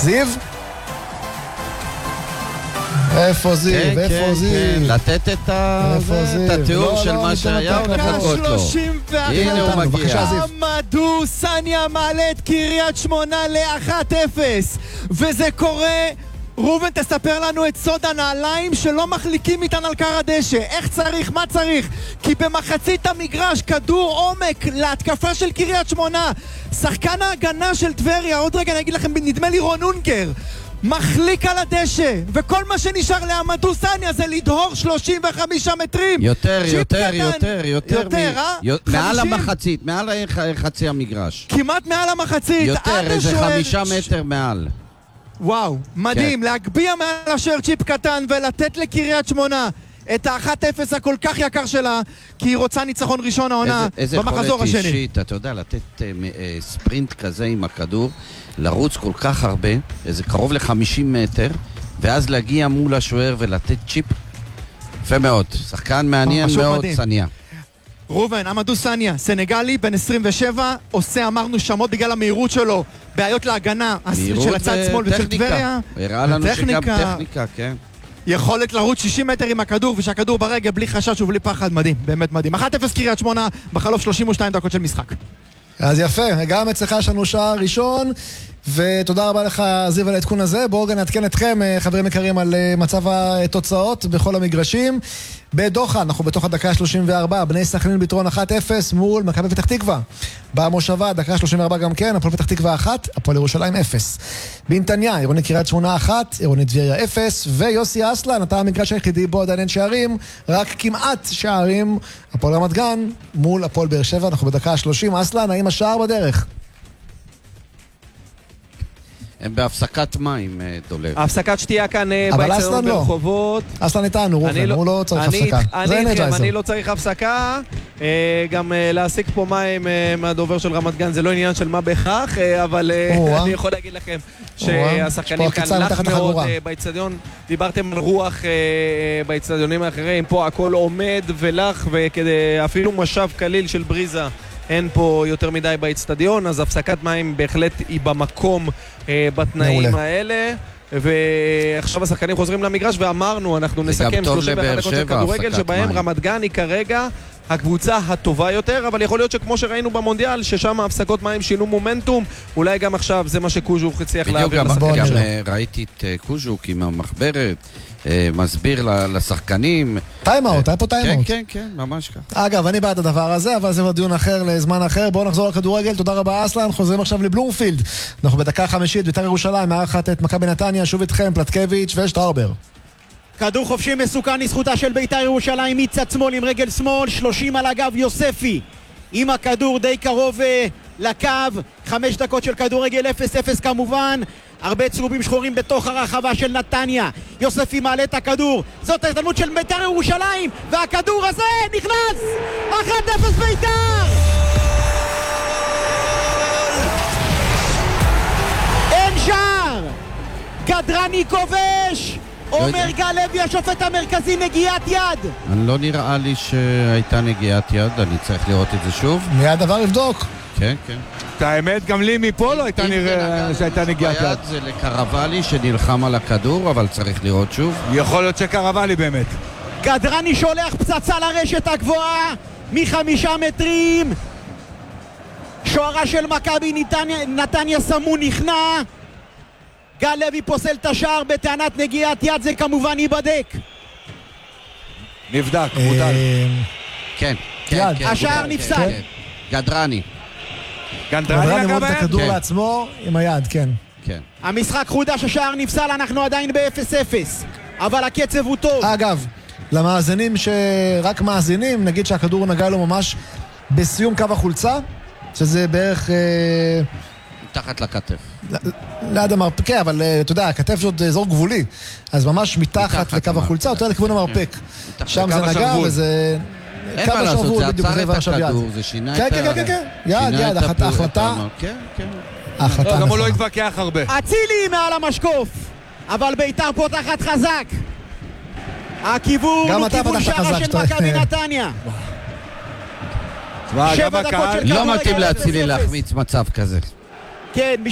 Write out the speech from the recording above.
זיו? איפה זיו? איפה זיו? לתת את התיאור של מה שהיה או לחכות לו? הנה הוא מגיע. עמדו סניה מעלה את קריית שמונה ל-1-0 וזה קורה. רובן, תספר לנו את סוד הנעליים שלא מחליקים איתן על קר הדשא. איך צריך? מה צריך? כי במחצית המגרש כדור עומק להתקפה של קריית שמונה, שחקן ההגנה של טבריה, עוד רגע אני אגיד לכם, נדמה לי רון אונקר, מחליק על הדשא, וכל מה שנשאר לעמדו סניה זה לדהור 35 מטרים. יותר, מעל 50? המחצית, מעל חצי המגרש. כמעט מעל המחצית. יותר, איזה 5 מטר מעל. וואו, מדהים, כן. להגביע מעל השאר צ'יפ קטן ולתת לקריית שמונה את ה-1-0 הכל כך יקר שלה, כי היא רוצה ניצחון ראשון העונה במחזור השני. איזה יכולת אישית, אתה יודע, לתת ספרינט כזה עם הכדור, לרוץ כל כך הרבה, איזה קרוב ל-50 מטר, ואז להגיע מול השוער ולתת צ'יפ. יפה מאוד, שחקן מעניין מאוד, מדהים. סניה. רובן, עמדו סניה, סנגלי, בן 27, עושה, אמרנו, שמות בגלל המהירות שלו, בעיות להגנה של הצד שמאל ושל טבריה. הראה לנו שגם טכניקה, כן. יכולת לרוץ 60 מטר עם הכדור, ושהכדור ברגע בלי חשש ובלי פחד, מדהים, באמת מדהים. 1-0 קריית שמונה, בחלוף 32 דקות של משחק. אז יפה, גם אצלך יש לנו שער ראשון, ותודה רבה לך זיו על העדכון הזה. בואו גם נעדכן אתכם, חברים יקרים, על מצב התוצאות בכל המגרשים. בדוחה, אנחנו בתוך הדקה 34, בני סכנין ביתרון 1-0 מול מכבי פתח תקווה. במושבה, דקה 34 גם כן, הפועל פתח תקווה 1, הפועל ירושלים 0. בנתניה, עירוני קריית שמונה 1, עירוני טבריה 0, ויוסי אסלן, אתה המגרש היחידי בו עדיין אין שערים, רק כמעט שערים, הפועל רמת גן מול הפועל באר שבע, אנחנו בדקה 30. אסלן, האם השער בדרך? הם בהפסקת מים, דולר. הפסקת שתייה כאן באצטדיון ברחובות. אסלן איתנו, רובן, הוא לא צריך הפסקה. אני לא צריך הפסקה. גם להשיג פה מים מהדובר של רמת גן, זה לא עניין של מה בהכרח, אבל אני יכול להגיד לכם שהשחקנים כאן לח מאוד באצטדיון. דיברתם על רוח באצטדיונים האחרים, פה הכל עומד ולח, ואפילו משב קליל של בריזה אין פה יותר מדי באצטדיון, אז הפסקת מים בהחלט היא במקום בתנאים האלה. ועכשיו השחקנים חוזרים למגרש, ואמרנו, אנחנו נסכם 31 דקות של כדורגל, שבהם רמת גן היא כרגע הקבוצה הטובה יותר, אבל יכול להיות שכמו שראינו במונדיאל, ששם ההפסקות מים שינו מומנטום, אולי גם עכשיו זה מה שקוז'וק הצליח להעביר לשחקנים שלו. ראיתי את קוז'וק עם המחברת, מסביר לשחקנים. טיימאוט, היה פה טיימאוט. כן, כן, ממש ככה. אגב, אני בעד הדבר הזה, אבל זה דיון אחר לזמן אחר. בואו נחזור לכדורגל, תודה רבה אסלן, חוזרים עכשיו לבלומפילד. אנחנו בדקה 50, בית"ר ירושלים, מארחת את מכבי נתניה, שוב איתכם, פלטקביץ' ושטראובר. כדור חופשי מסוכן לזכותה של בית"ר ירושלים, מצד שמאל עם רגל שמאל, 30 על הגב יוספי. עם הכדור די קרוב לקו, 5 דקות של כדורגל 0-0 כמובן. הרבה צהובים שחורים בתוך הרחבה של נתניה. יוספי מעלה את הכדור, זאת ההזדמנות של בית"ר ירושלים, והכדור הזה נכנס! 1-0 בית"ר! אין שער! גדרני כובש! עומר גלוי השופט המרכזי, נגיעת יד. אני לא נראה לי שהייתה נגיעת יד, אני צריך לראות את זה שוב. מיד עבר לבדוק. כן, כן. את האמת, גם לי מפה לא הייתה נראה שהייתה נגיעת יד. זה לקרבלי שנלחם על הכדור, אבל צריך לראות שוב. יכול להיות שקרבלי באמת. גדרני שולח פצצה לרשת הגבוהה מ5 מטרים. שוערה של מכבי נתניה סמו נכנע. גל לוי פוסל את השער בטענת נגיעת יד, זה כמובן ייבדק. נבדק, מוטל. כן, כן. השער נפסל. גדרני. גדרני מוריד את הכדור לעצמו עם היד, כן. המשחק חודש, השער נפסל, אנחנו עדיין ב-0-0. אבל הקצב הוא טוב. אגב, למאזינים שרק מאזינים, נגיד שהכדור נגע לו ממש בסיום קו החולצה, שזה בערך... מתחת לכתף. ליד המרפק, כן, אבל אתה יודע, הכתף זאת אזור גבולי, אז ממש מתחת לקו החולצה, יותר לכיוון המרפק. שם זה נגע וזה... אין מה לעשות, זה עצר את הכדור, זה שינה את ה... כן, כן, כן, יד, ההחלטה... כן, כן. גם הוא לא התווכח הרבה. אצילי מעל המשקוף, אבל בית"ר פותחת חזק. הכיוון הוא כיוון שערה של מכבי נתניה. 7 דקות של כדורגל. לא מתאים לאצילי להחמיץ מצב כזה. כן,